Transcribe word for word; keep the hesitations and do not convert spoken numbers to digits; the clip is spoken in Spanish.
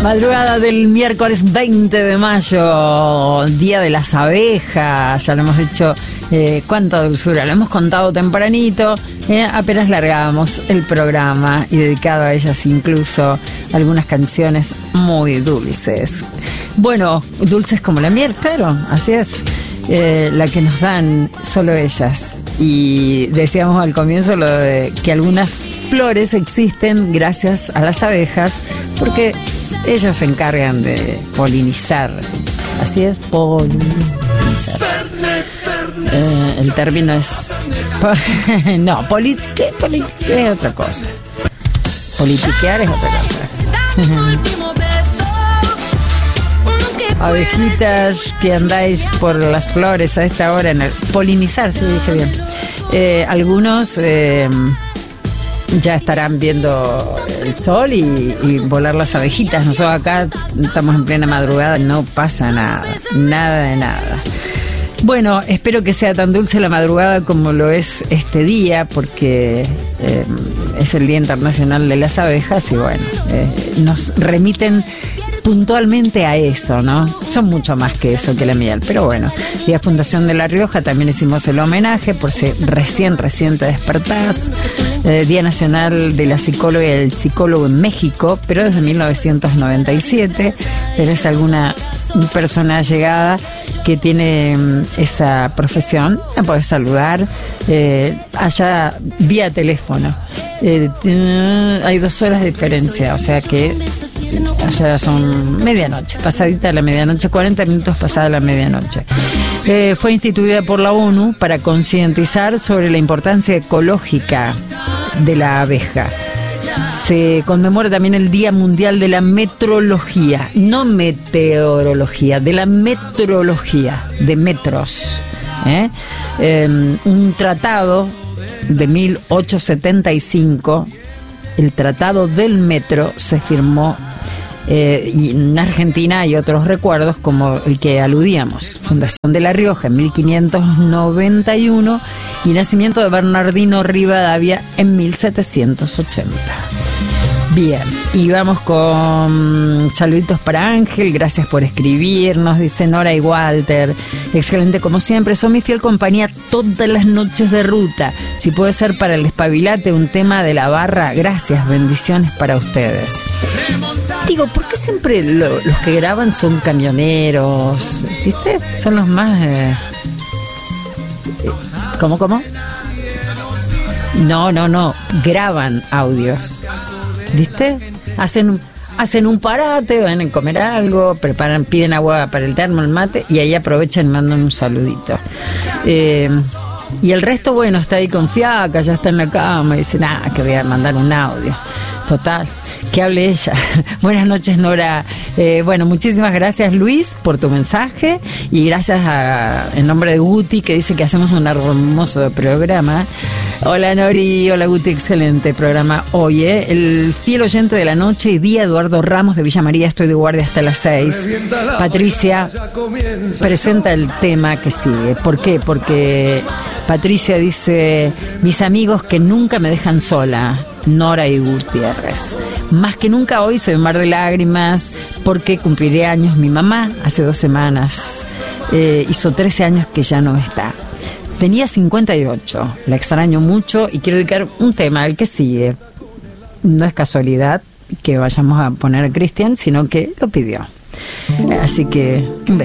Madrugada del miércoles veinte de mayo, Día de las Abejas. Ya lo hemos hecho, eh, cuánta dulzura, lo hemos contado tempranito, eh, apenas largábamos el programa y dedicado a ellas incluso algunas canciones muy dulces. Bueno, dulces como la miel, claro, así es, eh, la que nos dan solo ellas. Y decíamos al comienzo lo de que algunas flores existen gracias a las abejas, porque ellas se encargan de polinizar. Así es, polinizar. Eh, el término es... no, poli, ¿qué? Poli, es otra cosa. Politiquear es otra cosa. Abejitas que andáis por las flores a esta hora, en el polinizar, si dije bien. Eh, algunos... Eh, ya estarán viendo el sol y, y volar las abejitas. Nosotros acá estamos en plena madrugada, no pasa nada, nada de nada. Bueno, espero que sea tan dulce la madrugada como lo es este día, porque eh, es el Día Internacional de las Abejas y bueno, eh, nos remiten puntualmente a eso, ¿no? Son mucho más que eso, que la miel, pero bueno. Día Fundación de La Rioja, también hicimos el homenaje por si recién, recién te despertás. Eh, Día Nacional de la Psicóloga y el Psicólogo en México, pero desde mil novecientos noventa y siete. ¿Tenés alguna persona allegada que tiene um, esa profesión? La podés saludar eh, allá vía teléfono. Eh, t- hay dos horas de diferencia, o sea que allá son medianoche, pasadita la medianoche, cuarenta minutos pasada la medianoche. Eh, fue instituida por la ONU para concientizar sobre la importancia ecológica de la abeja. Se conmemora también el Día Mundial de la Metrología, no meteorología, de la metrología, de metros. ¿eh? Eh, un tratado de mil ochocientos setenta y cinco, el Tratado del Metro, se firmó eh, y en Argentina hay otros recuerdos como el que aludíamos, Fundación de La Rioja en mil quinientos noventa y uno y nacimiento de Bernardino Rivadavia en mil setecientos ochenta. Bien, y vamos con saluditos para Ángel, gracias por escribirnos, dice Nora y Walter, excelente como siempre, son mi fiel compañía todas las noches de ruta, si puede ser para el despabilate un tema de la barra, gracias, bendiciones para ustedes. Digo, ¿por qué siempre lo, los que graban son camioneros? ¿Viste? Son los más... Eh... ¿Cómo, cómo? No, no, no, graban audios. ¿Viste? Hacen, hacen un parate, van a comer algo, preparan, piden agua para el termo, el mate, y ahí aprovechan y mandan un saludito. Eh, y el resto, bueno, está ahí con fiaca, ya está en la cama, y dice, nada, que voy a mandar un audio. Total, que hable ella. Buenas noches, Nora. Eh, bueno, muchísimas gracias, Luis, por tu mensaje, y gracias a, en nombre de Guti, que dice que hacemos un hermoso programa. Hola, Nori, hola, Guti, excelente programa hoy, ¿eh? El fiel oyente de la noche y día, Eduardo Ramos de Villa María, estoy de guardia hasta las seis. Patricia presenta el tema que sigue. ¿Por qué? Porque Patricia dice, mis amigos que nunca me dejan sola, Nora y Gutiérrez. Más que nunca hoy soy un mar de lágrimas porque cumpliré años mi mamá hace dos semanas. Eh, hizo trece años que ya no está. Tenía cincuenta y ocho, la extraño mucho y quiero dedicar un tema al que sigue. No es casualidad que vayamos a poner a Cristian, sino que lo pidió. Así que un beso.